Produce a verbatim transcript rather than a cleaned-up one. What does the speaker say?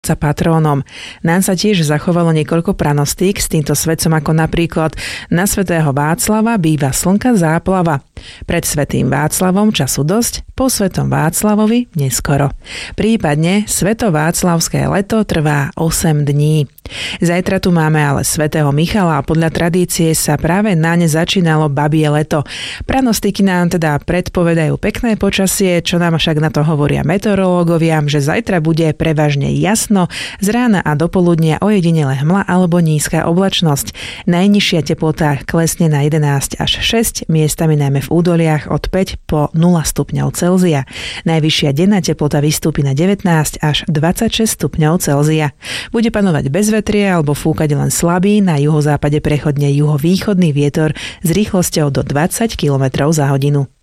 sa patrónom. Nám sa tiež zachovalo niekoľko pranostík s týmto svetcom, ako napríklad na svätého Václava býva slnka záplava. Pred svätým Václavom času dosť, po svätom Václavovi neskoro. Prípadne svetováclavské leto trvá osem dní. Zajtra tu máme ale svätého Michala a podľa tradície sa práve na ne začínalo babie leto. Pranostiky nám teda predpovedajú pekné počasie, čo nám však na to hovoria meteorológovia, že zajtra bude prevažne jasno, z rána a do poludnia ojedinele hmla alebo nízka oblačnosť. Najnižšia teplota klesne na jedenásť až šesť, miestami najmä v údoliach od päť po nula stupňov Celzia. Najvyššia denná teplota vystúpi na devätnásť až dvadsaťšesť stupňov Celzia. Bude panovať bezvetrie alebo fúkať len slabý, na juhozápade prechodne juhovýchodný vietor s rýchlosťou do dvadsať kilometrov za hodinu.